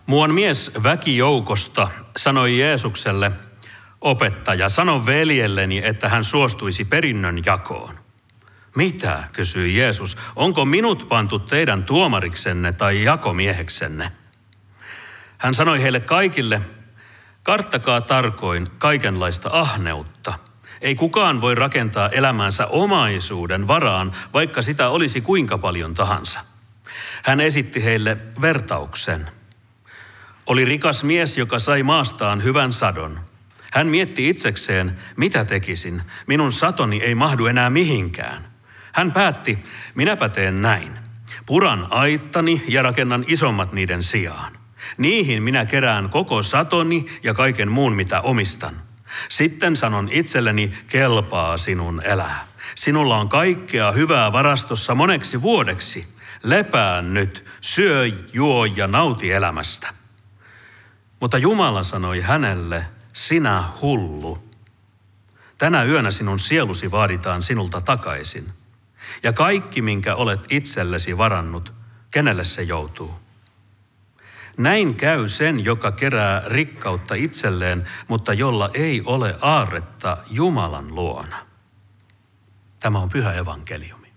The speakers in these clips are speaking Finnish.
Muuan mies väkijoukosta sanoi Jeesukselle, opettaja, sano veljelleni, että hän suostuisi perinnön jakoon. Mitä, kysyi Jeesus, onko minut pantu teidän tuomariksenne tai jakomieheksenne? Hän sanoi heille kaikille, karttakaa tarkoin kaikenlaista ahneutta. Ei kukaan voi rakentaa elämäänsä omaisuuden varaan, vaikka sitä olisi kuinka paljon tahansa. Hän esitti heille vertauksen. Oli rikas mies, joka sai maastaan hyvän sadon. Hän mietti itsekseen, mitä tekisin. Minun satoni ei mahdu enää mihinkään. Hän päätti, minäpä teen näin. Puran aittani ja rakennan isommat niiden sijaan. Niihin minä kerään koko satoni ja kaiken muun, mitä omistan. Sitten sanon itselleni, kelpaa sinun elää. Sinulla on kaikkea hyvää varastossa moneksi vuodeksi. Lepää nyt, syö, juo ja nauti elämästä. Mutta Jumala sanoi hänelle, sinä hullu. Tänä yönä sinun sielusi vaaditaan sinulta takaisin. Ja kaikki, minkä olet itsellesi varannut, kenelle se joutuu? Näin käy sen, joka kerää rikkautta itselleen, mutta jolla ei ole aarretta Jumalan luona. Tämä on pyhä evankeliumi.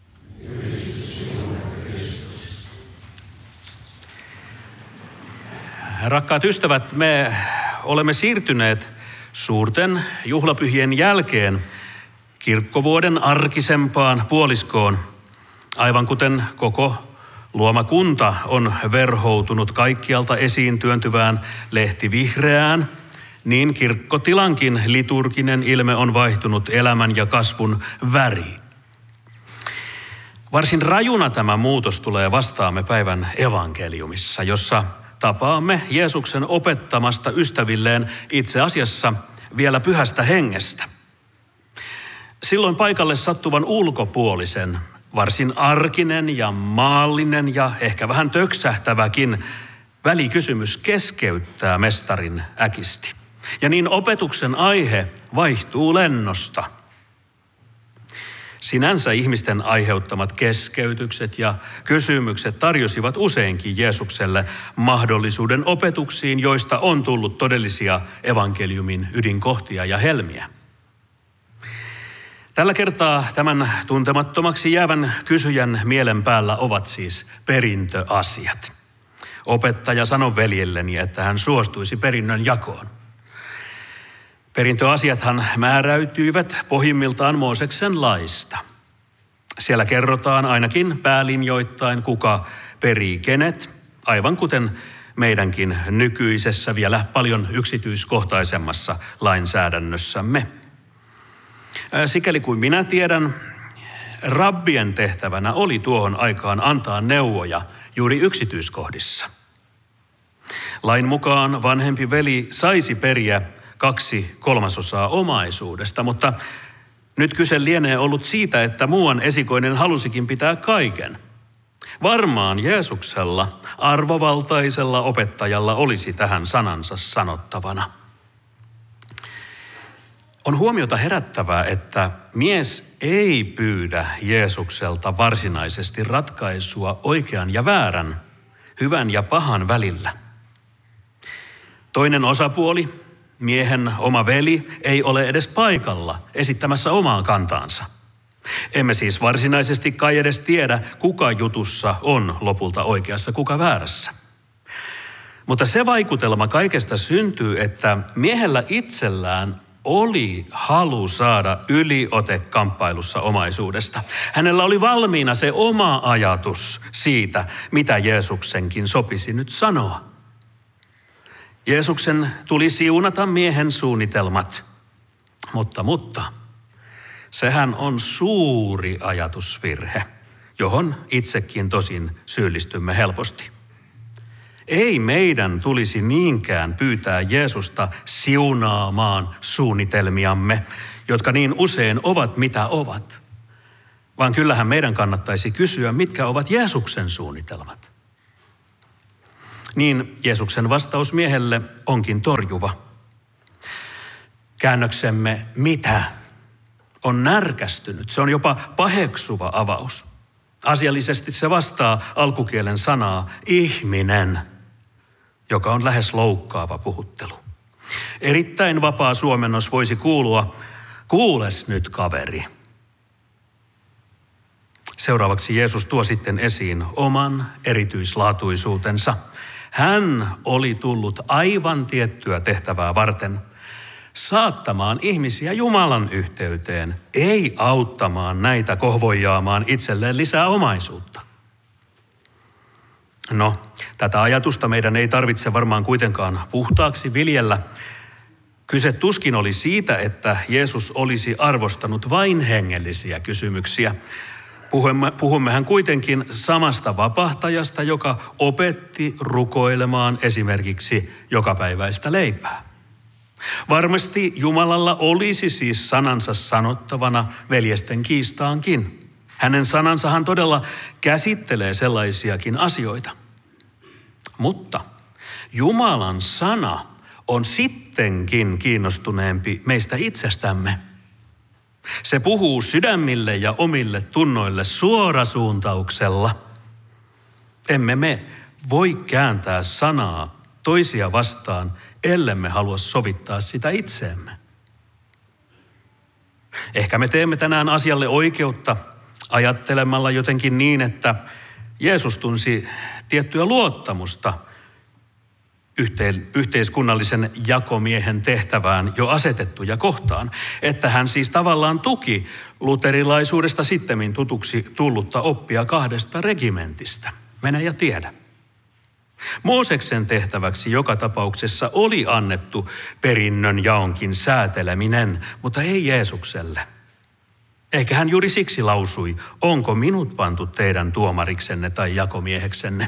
Rakkaat ystävät, me olemme siirtyneet suurten juhlapyhien jälkeen kirkkovuoden arkisempaan puoliskoon, aivan kuten koko luomakunta on verhoutunut kaikkialta esiin työntyvään lehtivihreään, niin kirkkotilankin liturginen ilme on vaihtunut elämän ja kasvun väriin. Varsin rajuna tämä muutos tulee vastaamme päivän evankeliumissa, jossa tapaamme Jeesuksen opettamasta ystävilleen itse asiassa vielä pyhästä hengestä. Silloin paikalle sattuvan ulkopuolisen, varsin arkinen ja maallinen ja ehkä vähän töksähtäväkin välikysymys keskeyttää mestarin äkisti. Ja niin opetuksen aihe vaihtuu lennosta. Sinänsä ihmisten aiheuttamat keskeytykset ja kysymykset tarjosivat useinkin Jeesukselle mahdollisuuden opetuksiin, joista on tullut todellisia evankeliumin ydinkohtia ja helmiä. Tällä kertaa tämän tuntemattomaksi jäävän kysyjän mielen päällä ovat siis perintöasiat. Opettaja sanoi veljelleni, että hän suostuisi perinnön jakoon. Perintöasiathan määräytyivät pohjimmiltaan Mooseksen laista. Siellä kerrotaan ainakin päälinjoittain, kuka perii kenet, aivan kuten meidänkin nykyisessä vielä paljon yksityiskohtaisemmassa lainsäädännössämme. Sikäli kuin minä tiedän, rabbien tehtävänä oli tuohon aikaan antaa neuvoja juuri yksityiskohdissa. Lain mukaan vanhempi veli saisi periä 2/3 omaisuudesta, mutta nyt kyse lienee ollut siitä, että muuan esikoinen halusikin pitää kaiken. Varmaan Jeesuksella, arvovaltaisella opettajalla olisi tähän sanansa sanottavana. On huomiota herättävää, että mies ei pyydä Jeesukselta varsinaisesti ratkaisua oikean ja väärän, hyvän ja pahan välillä. Toinen osapuoli, miehen oma veli, ei ole edes paikalla esittämässä omaa kantaansa. Emme siis varsinaisesti kai edes tiedä, kuka jutussa on lopulta oikeassa, kuka väärässä. Mutta se vaikutelma kaikesta syntyy, että miehellä itsellään oli halu saada yliote kamppailussa omaisuudesta. Hänellä oli valmiina se oma ajatus siitä, mitä Jeesuksenkin sopisi nyt sanoa. Jeesuksen tuli siunata miehen suunnitelmat, mutta sehän on suuri ajatusvirhe, johon itsekin tosin syyllistymme helposti. Ei meidän tulisi niinkään pyytää Jeesusta siunaamaan suunnitelmiamme, jotka niin usein ovat mitä ovat, vaan kyllähän meidän kannattaisi kysyä, mitkä ovat Jeesuksen suunnitelmat. Niin Jeesuksen vastaus miehelle onkin torjuva. Käännöksemme mitä on närkästynyt, se on jopa paheksuva avaus. Asiallisesti se vastaa alkukielen sanaa ihminen. joka on lähes loukkaava puhuttelu. Erittäin vapaa suomennos voisi kuulua, kuules nyt kaveri. Seuraavaksi Jeesus tuo sitten esiin oman erityislaatuisuutensa. Hän oli tullut aivan tiettyä tehtävää varten, saattamaan ihmisiä Jumalan yhteyteen, ei auttamaan näitä kohvoijaamaan itselleen lisää omaisuutta. No, tätä ajatusta meidän ei tarvitse varmaan kuitenkaan puhtaaksi viljellä. Kyse tuskin oli siitä, että Jeesus olisi arvostanut vain hengellisiä kysymyksiä. Puhummehan kuitenkin samasta vapahtajasta, joka opetti rukoilemaan esimerkiksi jokapäiväistä leipää. Varmasti Jumalalla olisi siis sanansa sanottavana veljesten kiistaankin. Hänen sanansahan todella käsittelee sellaisiakin asioita. Mutta Jumalan sana on sittenkin kiinnostuneempi meistä itsestämme. Se puhuu sydämille ja omille tunnoille suorasuuntauksella. Emme me voi kääntää sanaa toisia vastaan, ellemme halua sovittaa sitä itseemme. Ehkä me teemme tänään asialle oikeutta ajattelemalla jotenkin niin, että Jeesus tunsi tiettyä luottamusta yhteiskunnallisen jakomiehen tehtävään jo asetettuja kohtaan, että hän siis tavallaan tuki luterilaisuudesta sittemmin tutuksi tullutta oppia 2 regimentistä. Mene ja tiedä. Mooseksen tehtäväksi joka tapauksessa oli annettu perinnön jaonkin sääteleminen, mutta ei Jeesukselle. Eikä hän juuri siksi lausui, onko minut pantu teidän tuomariksenne tai jakomieheksenne.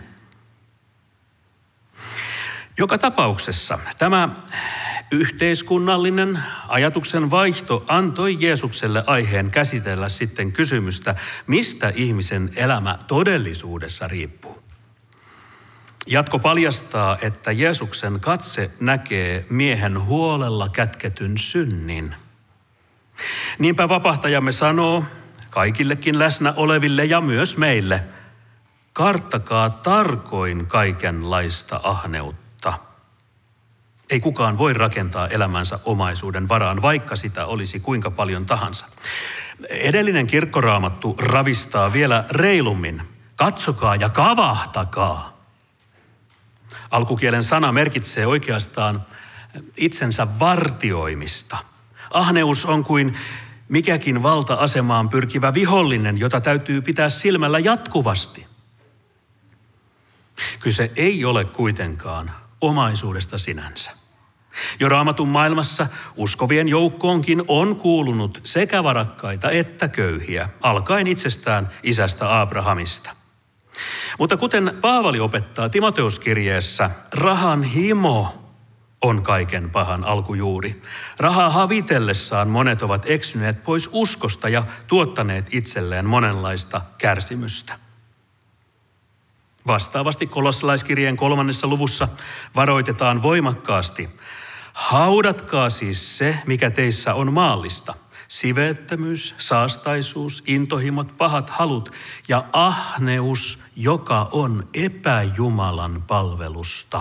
Joka tapauksessa tämä yhteiskunnallinen ajatuksen vaihto antoi Jeesukselle aiheen käsitellä sitten kysymystä, mistä ihmisen elämä todellisuudessa riippuu. Jatko paljastaa, että Jeesuksen katse näkee miehen huolella kätketyn synnin. Niinpä vapahtajamme sanoo kaikillekin läsnä oleville ja myös meille, karttakaa tarkoin kaikenlaista ahneutta. Ei kukaan voi rakentaa elämänsä omaisuuden varaan, vaikka sitä olisi kuinka paljon tahansa. Edellinen kirkkoraamattu ravistaa vielä reilummin. Katsokaa ja kavahtakaa. Alkukielen sana merkitsee oikeastaan itsensä vartioimista. Ahneus on kuin mikäkin valta-asemaan pyrkivä vihollinen, jota täytyy pitää silmällä jatkuvasti. Kyse ei ole kuitenkaan omaisuudesta sinänsä. Jo Raamatun maailmassa uskovien joukkoonkin on kuulunut sekä varakkaita että köyhiä, alkaen itsestään isästä Abrahamista. Mutta kuten Paavali opettaa Timoteuskirjeessä, rahan himo on kaiken pahan alkujuuri. Rahaa havitellessaan monet ovat eksyneet pois uskosta ja tuottaneet itselleen monenlaista kärsimystä. Vastaavasti kolossalaiskirjeen 3. luvussa varoitetaan voimakkaasti. Haudatkaa siis se, mikä teissä on maallista. Siveettömyys, saastaisuus, intohimot, pahat halut ja ahneus, joka on epäjumalan palvelusta.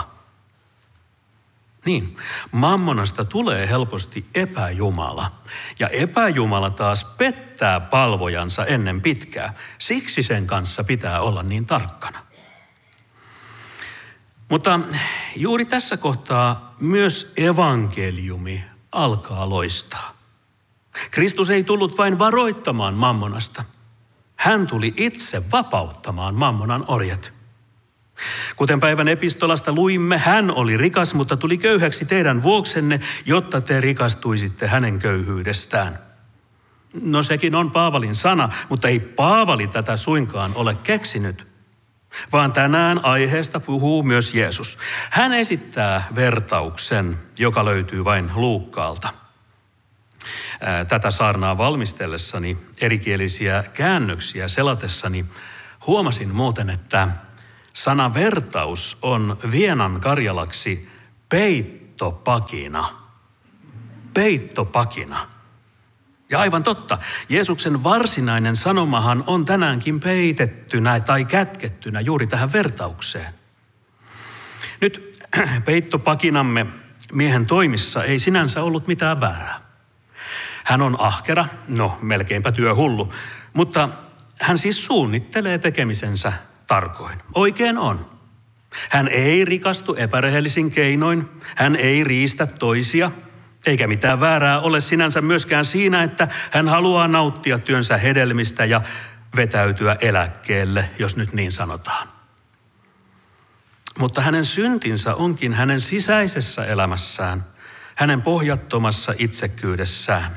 Niin, mammonasta tulee helposti epäjumala. Ja epäjumala taas pettää palvojansa ennen pitkää. Siksi sen kanssa pitää olla niin tarkkana. Mutta juuri tässä kohtaa myös evankeliumi alkaa loistaa. Kristus ei tullut vain varoittamaan mammonasta. Hän tuli itse vapauttamaan mammonan orjat. Kuten päivän epistolasta luimme, hän oli rikas, mutta tuli köyhäksi teidän vuoksenne, jotta te rikastuisitte hänen köyhyydestään. No sekin on Paavalin sana, mutta ei Paavali tätä suinkaan ole keksinyt, vaan tänään aiheesta puhuu myös Jeesus. Hän esittää vertauksen, joka löytyy vain Luukkaalta. Tätä saarnaa valmistellessani, erikielisiä käännöksiä selatessani, huomasin muuten, että sana vertaus on vienan karjalaksi peittopakina. Peittopakina. Ja aivan totta, Jeesuksen varsinainen sanomahan on tänäänkin peitettynä tai kätkettynä juuri tähän vertaukseen. Nyt peittopakinamme miehen toimissa ei sinänsä ollut mitään väärää. Hän on ahkera, melkeinpä työhullu, mutta hän siis suunnittelee tekemisensä tarkoin. Oikein on. Hän ei rikastu epärehellisin keinoin, hän ei riistä toisia, eikä mitään väärää ole sinänsä myöskään siinä, että hän haluaa nauttia työnsä hedelmistä ja vetäytyä eläkkeelle, jos nyt niin sanotaan. Mutta hänen syntinsä onkin hänen sisäisessä elämässään, hänen pohjattomassa itsekkyydessään.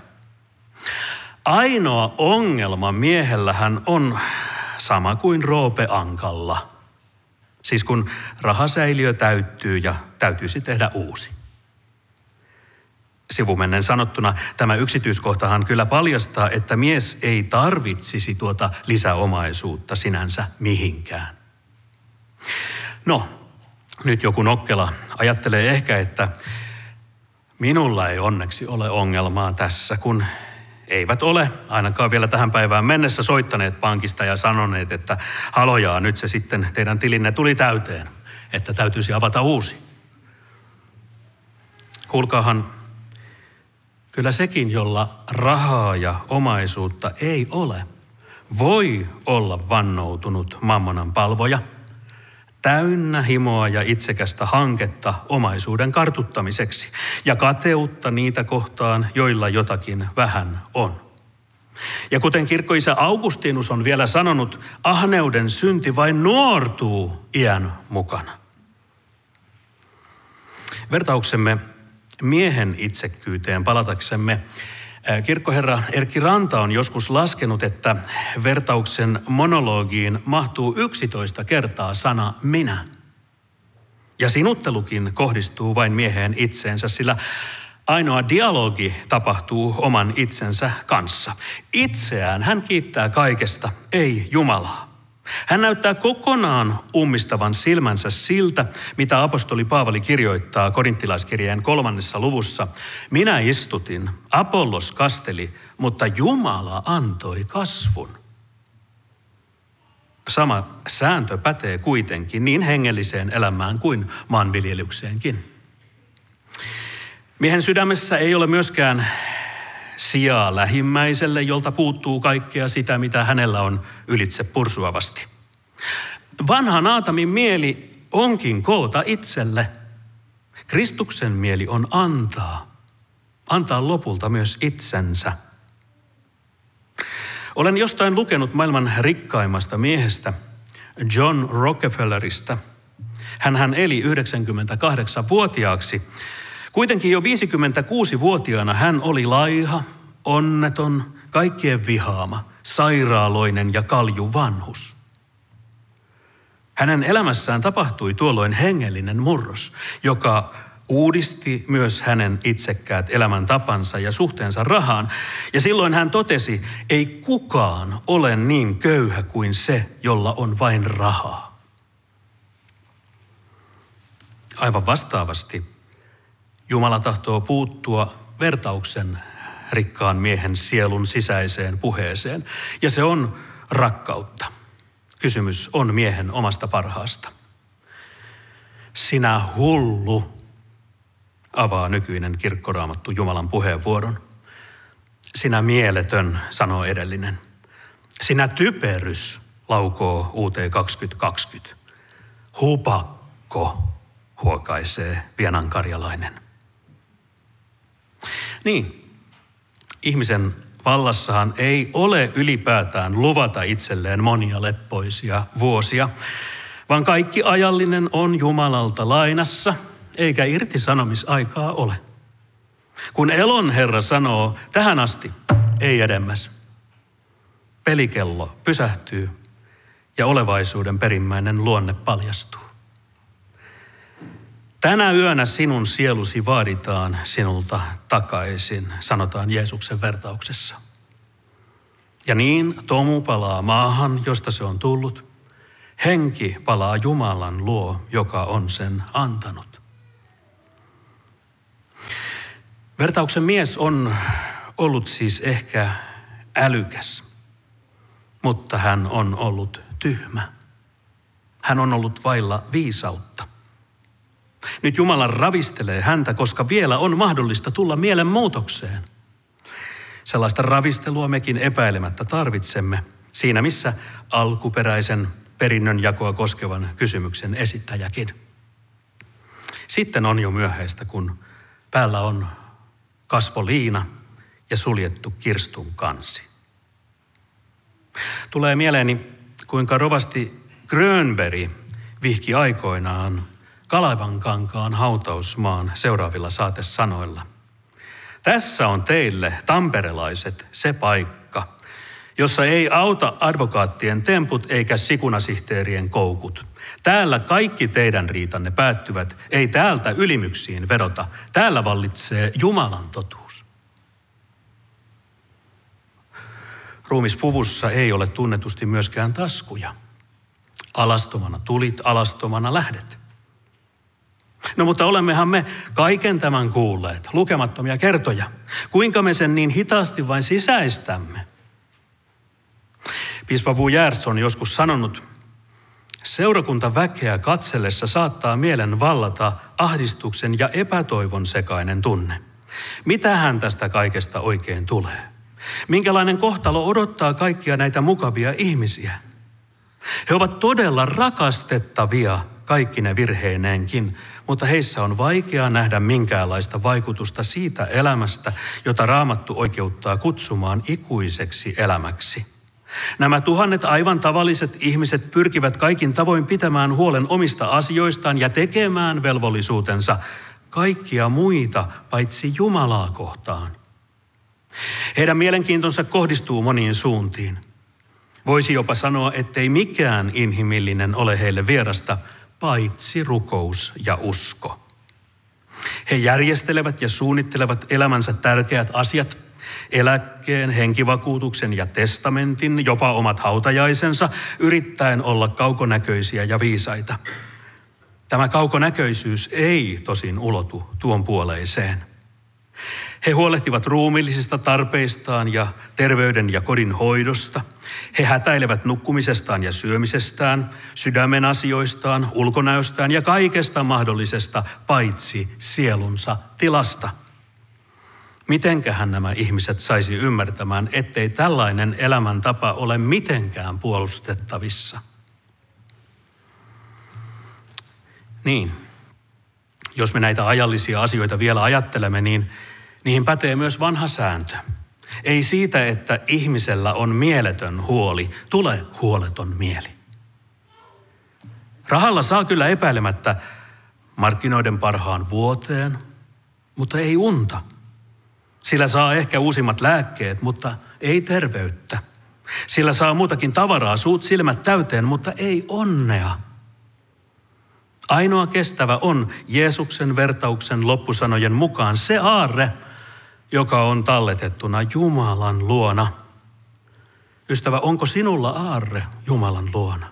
Ainoa ongelma miehellähän on sama kuin Roope Ankalla. Siis kun rahasäiliö täyttyy ja täytyisi tehdä uusi. Sivumennen sanottuna tämä yksityiskohtahan kyllä paljastaa, että mies ei tarvitsisi tuota lisäomaisuutta sinänsä mihinkään. Nyt joku nokkela ajattelee ehkä, että minulla ei onneksi ole ongelmaa tässä, kun eivät ole ainakaan vielä tähän päivään mennessä soittaneet pankista ja sanoneet, että halojaa, nyt se sitten teidän tilinne tuli täyteen, että täytyisi avata uusi. Kuulkaahan, kyllä sekin, jolla rahaa ja omaisuutta ei ole, voi olla vannoutunut mammonan palvoja, täynnä himoa ja itsekästä hanketta omaisuuden kartuttamiseksi ja kateutta niitä kohtaan, joilla jotakin vähän on. Ja kuten kirkkoisä Augustinus on vielä sanonut, ahneuden synti vain nuortuu iän mukana. Vertauksemme miehen itsekkyyteen palataksemme, kirkkoherra Erkki Ranta on joskus laskenut, että vertauksen monologiin mahtuu 11 kertaa sana minä. Ja sinuttelukin kohdistuu vain mieheen itseensä, sillä ainoa dialogi tapahtuu oman itsensä kanssa. Itseään hän kiittää kaikesta, ei Jumalaa. Hän näyttää kokonaan ummistavan silmänsä siltä, mitä apostoli Paavali kirjoittaa korinttilaiskirjeen 3. luvussa. Minä istutin, Apollos kasteli, mutta Jumala antoi kasvun. Sama sääntö pätee kuitenkin niin hengelliseen elämään kuin maanviljelykseenkin. Miehen sydämessä ei ole myöskään sijaa lähimmäiselle, jolta puuttuu kaikkea sitä, mitä hänellä on ylitse pursuavasti. Vanhan Aatamin mieli onkin koota itselle. Kristuksen mieli on antaa lopulta myös itsensä. Olen jostain lukenut maailman rikkaimmasta miehestä, John Rockefellerista. Hän eli 98-vuotiaaksi. Kuitenkin jo 56-vuotiaana hän oli laiha, onneton, kaikkien vihaama, sairaaloinen ja kalju vanhus. Hänen elämässään tapahtui tuolloin hengellinen murros, joka uudisti myös hänen itsekkäät elämäntapansa ja suhteensa rahaan. Ja silloin hän totesi, ei kukaan ole niin köyhä kuin se, jolla on vain rahaa. Aivan vastaavasti Jumala tahtoo puuttua vertauksen rikkaan miehen sielun sisäiseen puheeseen, ja se on rakkautta. Kysymys on miehen omasta parhaasta. Sinä hullu, avaa nykyinen kirkkoraamattu Jumalan puheenvuoron. Sinä mieletön, sanoo edellinen. Sinä typerys, laukoo UT 2020. Hupakko, huokaisee vienankarjalainen. Niin, ihmisen vallassahan ei ole ylipäätään luvata itselleen monia leppoisia vuosia, vaan kaikki ajallinen on Jumalalta lainassa, eikä irtisanomisaikaa ole. Kun elon Herra sanoo tähän asti, ei edemmäs. Pelikello pysähtyy ja olevaisuuden perimmäinen luonne paljastuu. Tänä yönä sinun sielusi vaaditaan sinulta takaisin, sanotaan Jeesuksen vertauksessa. Ja niin tomu palaa maahan, josta se on tullut. Henki palaa Jumalan luo, joka on sen antanut. Vertauksen mies on ollut siis ehkä älykäs, mutta hän on ollut tyhmä. Hän on ollut vailla viisautta. Nyt Jumala ravistelee häntä, koska vielä on mahdollista tulla mielenmuutokseen. Sellaista ravistelua mekin epäilemättä tarvitsemme siinä, missä alkuperäisen perinnönjakoa koskevan kysymyksen esittäjäkin. Sitten on jo myöhäistä, kun päällä on kasvoliina ja suljettu kirstun kansi. Tulee mieleeni, kuinka rovasti Grönberg vihki aikoinaan Kalevankankaan hautausmaan seuraavilla saatesanoilla. Tässä on teille, tamperelaiset, se paikka, jossa ei auta advokaattien temput eikä sikunasihteerien koukut. Täällä kaikki teidän riitanne päättyvät, ei täältä ylimyksiin vedota. Täällä vallitsee Jumalan totuus. Ruumispuvussa ei ole tunnetusti myöskään taskuja. Alastomana tulit, alastomana lähdet. No mutta olemmehan me kaiken tämän kuulleet, lukemattomia kertoja. Kuinka me sen niin hitaasti vain sisäistämme? Piispa Boujärds on joskus sanonut, seurakuntaväkeä katsellessa saattaa mielen vallata ahdistuksen ja epätoivon sekainen tunne. Mitähän tästä kaikesta oikein tulee? Minkälainen kohtalo odottaa kaikkia näitä mukavia ihmisiä? He ovat todella rakastettavia kaikkine virheineenkin, mutta heissä on vaikea nähdä minkäänlaista vaikutusta siitä elämästä, jota Raamattu oikeuttaa kutsumaan ikuiseksi elämäksi. Nämä tuhannet aivan tavalliset ihmiset pyrkivät kaikin tavoin pitämään huolen omista asioistaan ja tekemään velvollisuutensa kaikkia muita paitsi Jumalaa kohtaan. Heidän mielenkiintonsa kohdistuu moniin suuntiin. Voisi jopa sanoa, ettei mikään inhimillinen ole heille vierasta, paitsi rukous ja usko. He järjestelevät ja suunnittelevat elämänsä tärkeät asiat, eläkkeen, henkivakuutuksen ja testamentin, jopa omat hautajaisensa, yrittäen olla kaukonäköisiä ja viisaita. Tämä kaukonäköisyys ei tosin ulotu tuon puoleiseen. He huolehtivat ruumiillisista tarpeistaan ja terveyden ja kodin hoidosta. He hätäilevät nukkumisestaan ja syömisestään, sydämen asioistaan, ulkonäöstään ja kaikesta mahdollisesta paitsi sielunsa tilasta. Mitenkähän nämä ihmiset saisi ymmärtämään, ettei tällainen elämäntapa ole mitenkään puolustettavissa? Niin, jos me näitä ajallisia asioita vielä ajattelemme, niin niihin pätee myös vanha sääntö. Ei siitä, että ihmisellä on mieletön huoli, tule huoleton mieli. Rahalla saa kyllä epäilemättä markkinoiden parhaan vuoteen, mutta ei unta. Sillä saa ehkä uusimmat lääkkeet, mutta ei terveyttä. Sillä saa muutakin tavaraa, suut silmät täyteen, mutta ei onnea. Ainoa kestävä on Jeesuksen vertauksen loppusanojen mukaan se aarre, joka on talletettuna Jumalan luona. Ystävä, onko sinulla aarre Jumalan luona?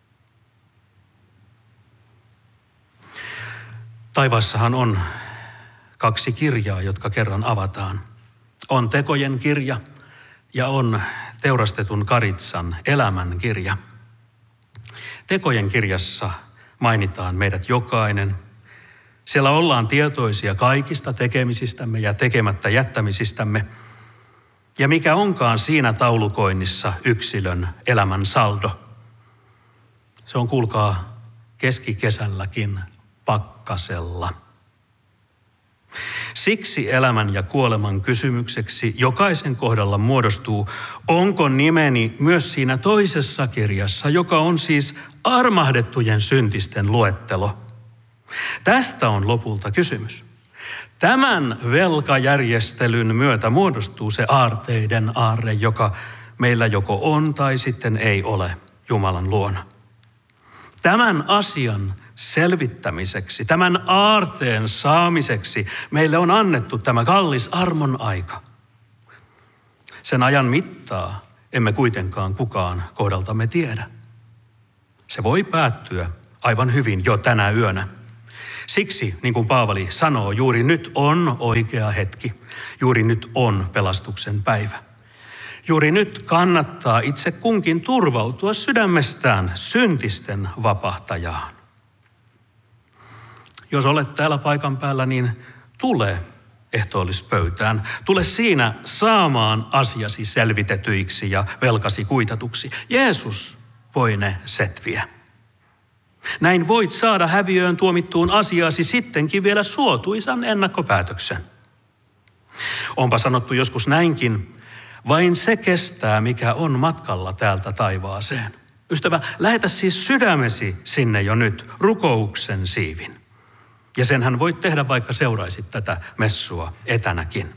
Taivaassahan on 2 kirjaa, jotka kerran avataan. On tekojen kirja ja on teurastetun karitsan elämän kirja. Tekojen kirjassa mainitaan meidät jokainen. Siellä ollaan tietoisia kaikista tekemisistämme ja tekemättä jättämisistämme. Ja mikä onkaan siinä taulukoinnissa yksilön elämän saldo. Se on, kuulkaa, keskikesälläkin pakkasella. Siksi elämän ja kuoleman kysymykseksi jokaisen kohdalla muodostuu, onko nimeni myös siinä toisessa kirjassa, joka on siis armahdettujen syntisten luettelo. Tästä on lopulta kysymys. Tämän velkajärjestelyn myötä muodostuu se aarteiden aarre, joka meillä joko on tai sitten ei ole Jumalan luona. Tämän asian selvittämiseksi, tämän aarteen saamiseksi meille on annettu tämä kallis armon aika. Sen ajan mittaa emme kuitenkaan kukaan kohdaltamme tiedä. Se voi päättyä aivan hyvin jo tänä yönä. Siksi, niin kuin Paavali sanoo, juuri nyt on oikea hetki. Juuri nyt on pelastuksen päivä. Juuri nyt kannattaa itse kunkin turvautua sydämestään syntisten vapahtajaan. Jos olet täällä paikan päällä, niin tule ehtoollispöytään. Tule siinä saamaan asiasi selvitetyiksi ja velkasi kuitatuksi. Jeesus voi ne setviä. Näin voit saada häviöön tuomittuun asiasi sittenkin vielä suotuisan ennakkopäätöksen. Onpa sanottu joskus näinkin, vain se kestää, mikä on matkalla täältä taivaaseen. Ystävä, lähetä siis sydämesi sinne jo nyt rukouksen siivin. Ja senhän voit tehdä, vaikka seuraisit tätä messua etänäkin.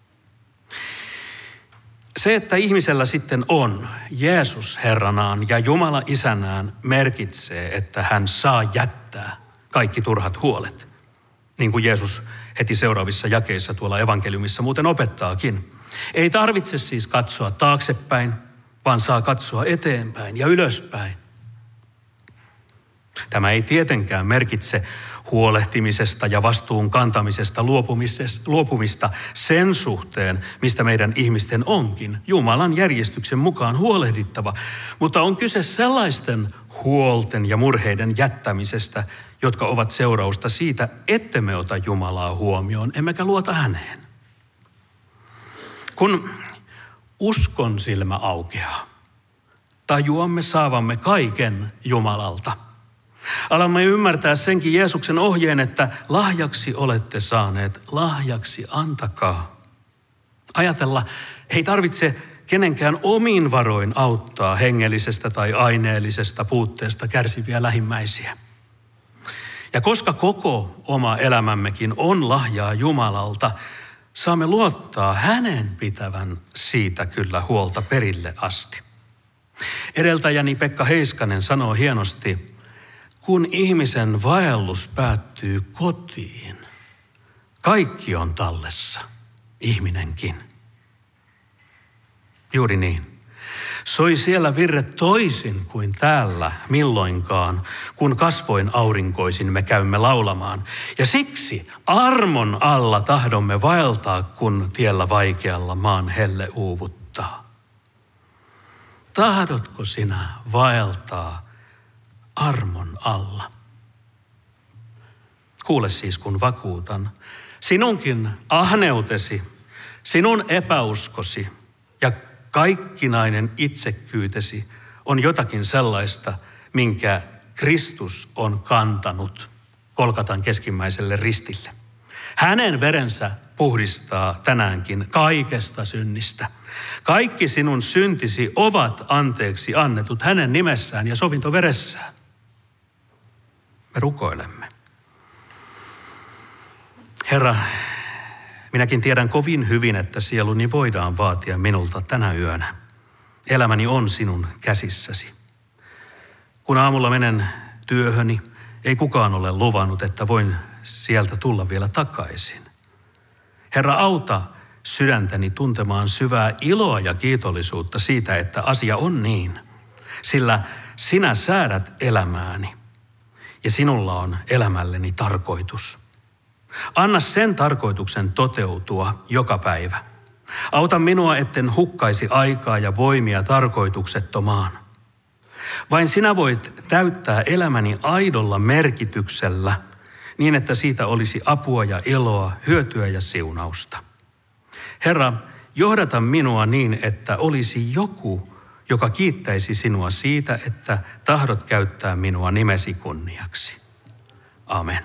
Se, että ihmisellä sitten on Jeesus Herranaan ja Jumala Isänään, merkitsee, että hän saa jättää kaikki turhat huolet. Niin kuin Jeesus heti seuraavissa jakeissa tuolla evankeliumissa muuten opettaakin. Ei tarvitse siis katsoa taaksepäin, vaan saa katsoa eteenpäin ja ylöspäin. Tämä ei tietenkään merkitse huolehtimisesta ja vastuun kantamisesta luopumista sen suhteen, mistä meidän ihmisten onkin Jumalan järjestyksen mukaan huolehdittava. Mutta on kyse sellaisten huolten ja murheiden jättämisestä, jotka ovat seurausta siitä, ettemme ota Jumalaa huomioon, emmekä luota häneen. Kun uskon silmä aukeaa, tajuamme saavamme kaiken Jumalalta. Alamme ymmärtää senkin Jeesuksen ohjeen, että lahjaksi olette saaneet, lahjaksi antakaa. Ajatella, ei tarvitse kenenkään omin varoin auttaa hengellisestä tai aineellisesta puutteesta kärsiviä lähimmäisiä. Ja koska koko oma elämämmekin on lahjaa Jumalalta, saamme luottaa hänen pitävän siitä kyllä huolta perille asti. Edeltäjäni Pekka Heiskanen sanoo hienosti, kun ihmisen vaellus päättyy kotiin, kaikki on tallessa, ihminenkin. Juuri niin. Soi siellä virre toisin kuin täällä milloinkaan, kun kasvoin aurinkoisin me käymme laulamaan. Ja siksi armon alla tahdomme vaeltaa, kun tiellä vaikealla maan helle uuvuttaa. Tahdotko sinä vaeltaa armon alla? Kuule siis, kun vakuutan, sinunkin ahneutesi, sinun epäuskosi ja kaikkinainen itsekkyytesi on jotakin sellaista, minkä Kristus on kantanut Golgatan keskimmäiselle ristille. Hänen verensä puhdistaa tänäänkin kaikesta synnistä. Kaikki sinun syntisi ovat anteeksi annetut hänen nimessään ja sovintoveressään. Me rukoilemme. Herra, minäkin tiedän kovin hyvin, että sieluni voidaan vaatia minulta tänä yönä. Elämäni on sinun käsissäsi. Kun aamulla menen työhöni, ei kukaan ole luvannut, että voin sieltä tulla vielä takaisin. Herra, auta sydäntäni tuntemaan syvää iloa ja kiitollisuutta siitä, että asia on niin. Sillä sinä säädät elämääni ja sinulla on elämälleni tarkoitus. Anna sen tarkoituksen toteutua joka päivä. Auta minua, etten hukkaisi aikaa ja voimia tarkoituksettomaan. Vain sinä voit täyttää elämäni aidolla merkityksellä niin, että siitä olisi apua ja iloa, hyötyä ja siunausta. Herra, johdata minua niin, että olisi joku, joka kiittäisi sinua siitä, että tahdot käyttää minua nimesi kunniaksi. Amen.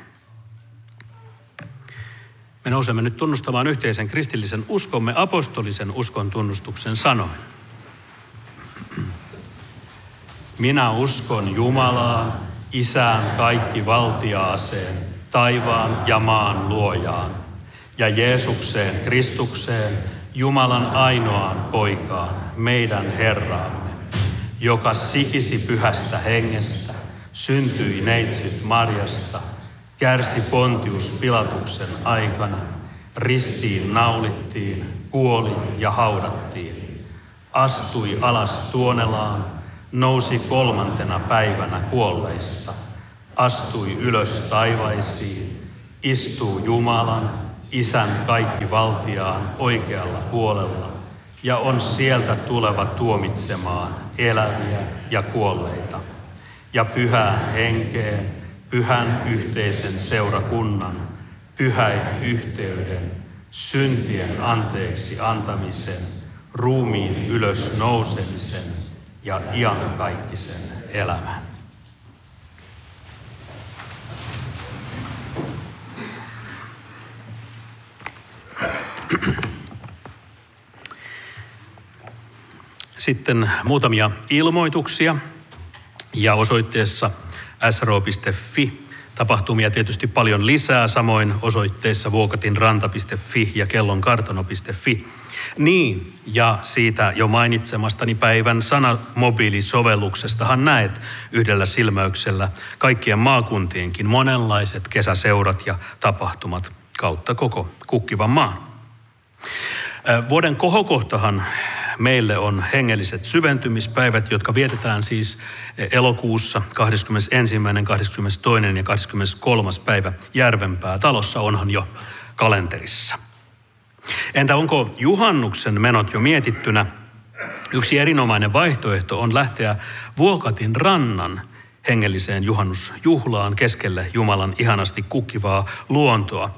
Me nousemme nyt tunnustamaan yhteisen kristillisen uskomme apostolisen uskon tunnustuksen sanoin. Minä uskon Jumalaa, Isään kaikkivaltiaaseen, taivaan ja maan luojaan, ja Jeesukseen Kristukseen, Jumalan ainoaan poikaan, meidän Herraamme, joka sikisi pyhästä hengestä, syntyi neitsyt Marjasta, kärsi Pontius Pilatuksen aikana, ristiin naulittiin, kuoli ja haudattiin, astui alas Tuonelaan, nousi 3. päivänä kuolleista, astui ylös taivaisiin, istuu Jumalan, Isän kaikkivaltiaan oikealla puolella ja on sieltä tuleva tuomitsemaan eläviä ja kuolleita ja pyhään henkeen, pyhän yhteisen seurakunnan, pyhäyhteyden, syntien anteeksi antamisen, ruumiin ylös nousemisen ja iankaikkisen elämän. Sitten muutamia ilmoituksia ja osoitteessa sro.fi. Tapahtumia tietysti paljon lisää, samoin osoitteessa vuokatinranta.fi ja kellonkartano.fi. Niin, ja siitä jo mainitsemastani päivän Sana-mobiilisovelluksestahan näet yhdellä silmäyksellä kaikkien maakuntienkin monenlaiset kesäseurat ja tapahtumat kautta koko kukkivan maan. Vuoden kohokohtahan meille on hengelliset syventymispäivät, jotka vietetään siis elokuussa 21., 22. ja 23. päivä Järvenpää talossa, onhan jo kalenterissa. Entä onko juhannuksen menot jo mietittynä? Yksi erinomainen vaihtoehto on lähteä Vuokatin rannan hengelliseen juhannusjuhlaan keskelle Jumalan ihanasti kukkivaa luontoa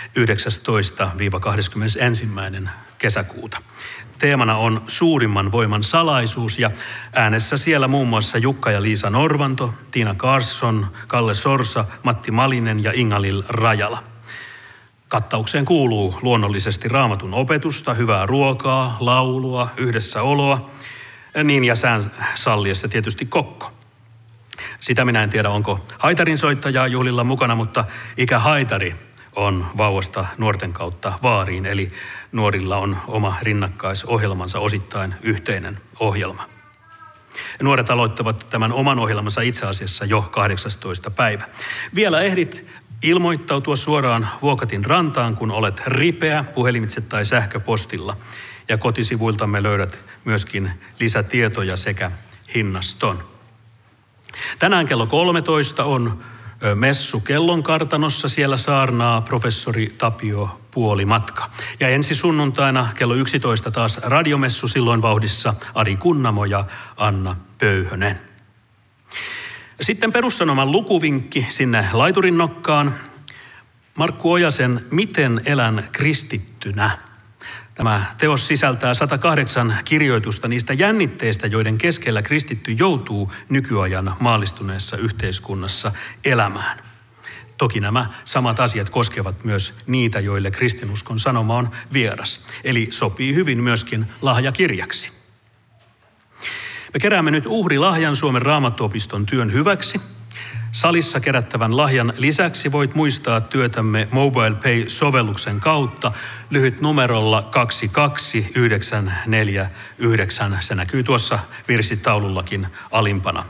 19-21. kesäkuuta. Teemana on suurimman voiman salaisuus ja äänessä siellä muun muassa Jukka ja Liisa Norvanto, Tiina Carson, Kalle Sorsa, Matti Malinen ja Inga-Lill Rajala. Kattaukseen kuuluu luonnollisesti Raamatun opetusta, hyvää ruokaa, laulua, yhdessäoloa, niin ja sään salliessa tietysti kokko. Sitä minä en tiedä, onko haitarin soittajaa juhlilla mukana, mutta ikähaitari on vauvasta nuorten kautta vaariin, eli nuorilla on oma rinnakkaisohjelmansa, osittain yhteinen ohjelma. Nuoret aloittavat tämän oman ohjelmansa itse asiassa jo 18. päivä. Vielä ehdit ilmoittautua suoraan Vuokatin rantaan, kun olet ripeä puhelimitse tai sähköpostilla. Ja kotisivuiltamme löydät myöskin lisätietoja sekä hinnaston. Tänään kello 13 on messu Kellonkartanossa, siellä saarnaa professori Tapio Puolimatka. Ja ensi sunnuntaina kello 11 taas radiomessu, silloin vauhdissa Ari Kunnamo ja Anna Pöyhönen. Sitten Perussanoman lukuvinkki sinne laiturin nokkaan. Markku Ojasen Miten elän kristittynä? Tämä teos sisältää 108 kirjoitusta niistä jännitteistä, joiden keskellä kristitty joutuu nykyajan maallistuneessa yhteiskunnassa elämään. Toki nämä samat asiat koskevat myös niitä, joille kristinuskon sanoma on vieras. Eli sopii hyvin myöskin lahjakirjaksi. Me keräämme nyt uhrilahjan Suomen Raamattuopiston työn hyväksi. Salissa kerättävän lahjan lisäksi voit muistaa työtämme MobilePay-sovelluksen kautta lyhyt numerolla 22949. Se näkyy tuossa virsitaulullakin alimpana.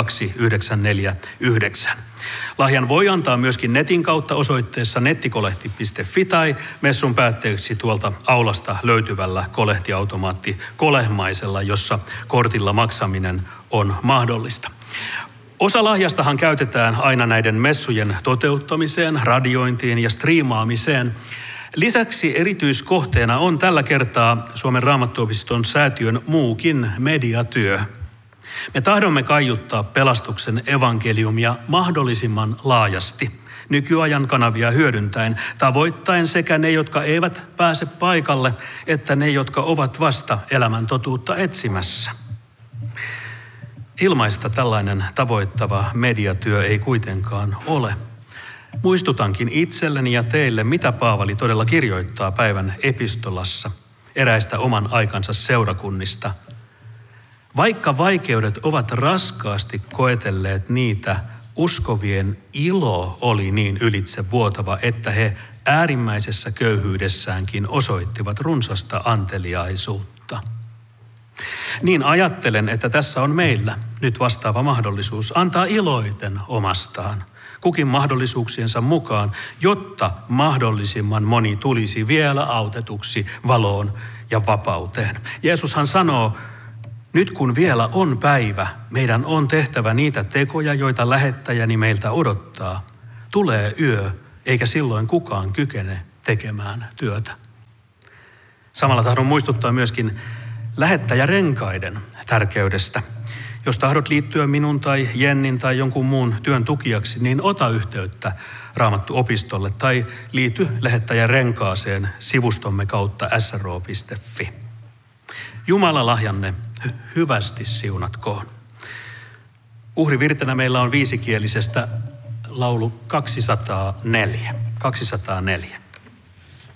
22949. Lahjan voi antaa myöskin netin kautta osoitteessa nettikolehti.fi tai messun päätteeksi tuolta aulasta löytyvällä kolehtiautomaatti kolehmaisella, jossa kortilla maksaminen on mahdollista. Osa lahjastahan käytetään aina näiden messujen toteuttamiseen, radiointiin ja striimaamiseen. Lisäksi erityiskohteena on tällä kertaa Suomen Raamattuopiston säätiön muukin mediatyö. Me tahdomme kaiuttaa pelastuksen evankeliumia mahdollisimman laajasti, nykyajan kanavia hyödyntäen, tavoittaen sekä ne, jotka eivät pääse paikalle, että ne, jotka ovat vasta elämän totuutta etsimässä. Ilmaista tällainen tavoittava mediatyö ei kuitenkaan ole. Muistutankin itselleni ja teille, mitä Paavali todella kirjoittaa päivän epistolassa eräistä oman aikansa seurakunnista. Vaikka vaikeudet ovat raskaasti koetelleet niitä, uskovien ilo oli niin ylitse vuotava, että he äärimmäisessä köyhyydessäänkin osoittivat runsasta anteliaisuutta. Niin ajattelen, että tässä on meillä nyt vastaava mahdollisuus antaa iloiten omastaan, kukin mahdollisuuksiensa mukaan, jotta mahdollisimman moni tulisi vielä autetuksi valoon ja vapauteen. Jeesushan sanoo, nyt kun vielä on päivä, meidän on tehtävä niitä tekoja, joita lähettäjäni meiltä odottaa. Tulee yö, eikä silloin kukaan kykene tekemään työtä. Samalla tahdon muistuttaa myöskin lähettäjärenkaiden tärkeydestä. Jos tahdot liittyä minun tai Jennin tai jonkun muun työn tukijaksi, niin ota yhteyttä Raamattu-opistolle tai liity lähettäjän renkaaseen sivustomme kautta sro.fi. Jumala lahjanne hyvästi siunatkoon. Uhrivirtenä meillä on viisikielisestä laulu 204. 204.